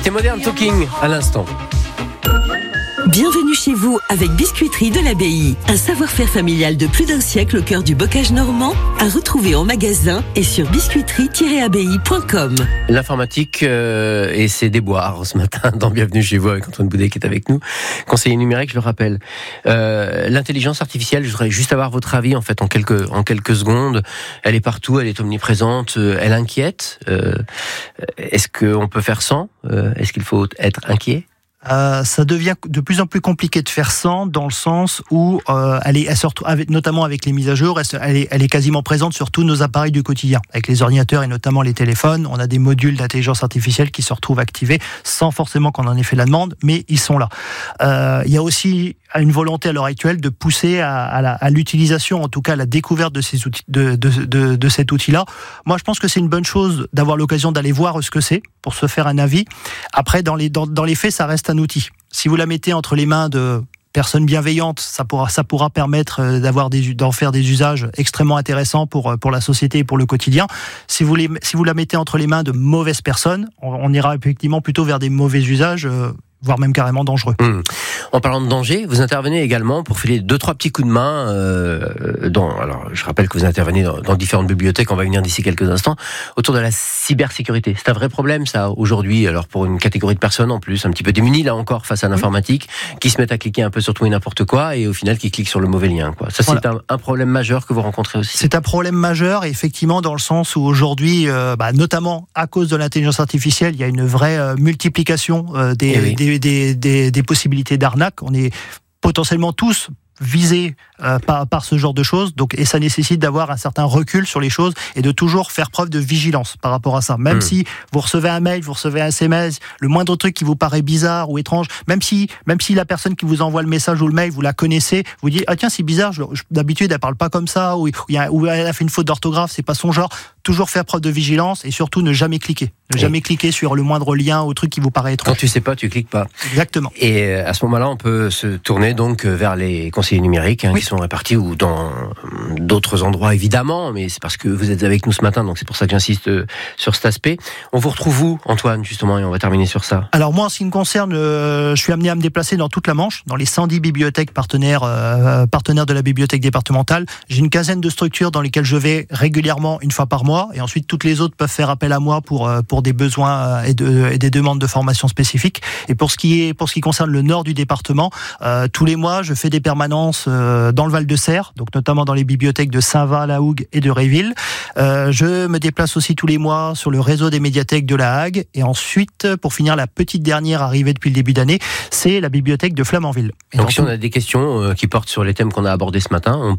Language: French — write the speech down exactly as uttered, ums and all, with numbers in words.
C'était Modern Talking à l'instant. Bienvenue chez vous avec Biscuiterie de l'Abbaye. Un savoir-faire familial de plus d'un siècle au cœur du bocage normand, à retrouver en magasin et sur biscuiterie tiret abbaye point com. L'informatique euh, et ses déboires ce matin dans Bienvenue chez vous avec Antoine Boudet qui est avec nous, conseiller numérique, je le rappelle. Euh, l'intelligence artificielle, je voudrais juste avoir votre avis en fait en quelques en quelques secondes. Elle est partout, elle est omniprésente, elle inquiète. Euh, est-ce qu'on peut faire sans ? euh, Est-ce qu'il faut être inquiet ? Euh, ça devient de plus en plus compliqué de faire sans, dans le sens où euh, elle est, elle sort, avec, notamment avec les mises à jour, elle est, elle est quasiment présente sur tous nos appareils du quotidien. Avec les ordinateurs et notamment les téléphones, on a des modules d'intelligence artificielle qui se retrouvent activés sans forcément qu'on en ait fait la demande, mais ils sont là. Euh, il y a aussi une volonté à l'heure actuelle de pousser à, à, la, à l'utilisation, en tout cas à la découverte de, ces outils, de, de, de, de cet outil-là. Moi, je pense que c'est une bonne chose d'avoir l'occasion d'aller voir ce que c'est pour se faire un avis. Après, dans les, dans, dans les faits, ça reste un outil. Si vous la mettez entre les mains de personnes bienveillantes, ça pourra, ça pourra permettre d'avoir des, d'en faire des usages extrêmement intéressants pour, pour la société et pour le quotidien. Si vous, les, si vous la mettez entre les mains de mauvaises personnes, on, on ira effectivement plutôt vers des mauvais usages, euh, voire même carrément dangereux. Mmh. En parlant de danger, vous intervenez également pour filer deux, trois petits coups de main. Euh, dans, alors, je rappelle que vous intervenez dans, dans différentes bibliothèques, on va venir d'ici quelques instants, autour de la cybersécurité. C'est un vrai problème, ça, aujourd'hui, alors pour une catégorie de personnes en plus, un petit peu démunies, là encore, face à l'informatique, mmh. qui se mettent à cliquer un peu sur tout et n'importe quoi, et au final, qui cliquent sur le mauvais lien, quoi. Ça, voilà. C'est un, un problème majeur que vous rencontrez aussi. C'est un problème majeur, effectivement, dans le sens où aujourd'hui, euh, bah, notamment à cause de l'intelligence artificielle, il y a une vraie euh, multiplication euh, des, oui. des Des, des, des, des possibilités d'arnaque. On est potentiellement tous visés euh, par, par ce genre de choses, donc, et ça nécessite d'avoir un certain recul sur les choses et de toujours faire preuve de vigilance par rapport à ça. Même mmh. si vous recevez un mail, vous recevez un S M S, le moindre truc qui vous paraît bizarre ou étrange, même si, même si la personne qui vous envoie le message ou le mail, vous la connaissez, vous dites « Ah tiens, c'est bizarre, je, je, d'habitude elle parle pas comme ça, ou, il y a, ou elle a fait une faute d'orthographe, c'est pas son genre ». Toujours faire preuve de vigilance et surtout ne jamais cliquer. Ne oui. jamais cliquer sur le moindre lien ou truc qui vous paraît étrange. Quand tu sais pas, tu cliques pas. Exactement. Et à ce moment-là, on peut se tourner donc vers les conseillers numériques hein, oui. qui sont répartis ou dans d'autres endroits évidemment, mais c'est parce que vous êtes avec nous ce matin, donc c'est pour ça que j'insiste sur cet aspect. On vous retrouve où, Antoine, justement, et on va terminer sur ça. Alors moi, en ce qui me concerne, euh, je suis amené à me déplacer dans toute la Manche, dans les cent dix bibliothèques partenaires, euh, partenaires de la bibliothèque départementale. J'ai une quinzaine de structures dans lesquelles je vais régulièrement, une fois par mois. Et ensuite, toutes les autres peuvent faire appel à moi pour pour des besoins et, de, et des demandes de formation spécifiques. Et pour ce qui est pour ce qui concerne le nord du département, euh, tous les mois, je fais des permanences euh, dans le Val-de-Serre, donc notamment dans les bibliothèques de Saint-Vin, La Hougue et de Réville. Euh, je me déplace aussi tous les mois sur le réseau des médiathèques de La Hague. Et ensuite, pour finir, la petite dernière arrivée depuis le début d'année, c'est la bibliothèque de Flamanville. Et donc, donc, si on a des questions euh, qui portent sur les thèmes qu'on a abordés ce matin, on